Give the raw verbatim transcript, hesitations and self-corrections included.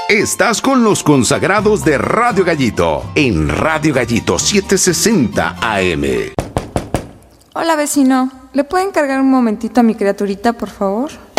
Estás con los consagrados de Radio Gallito, en Radio Gallito setecientos sesenta A M. Hola, vecino. ¿Le pueden cargar un momentito a mi criaturita, por favor?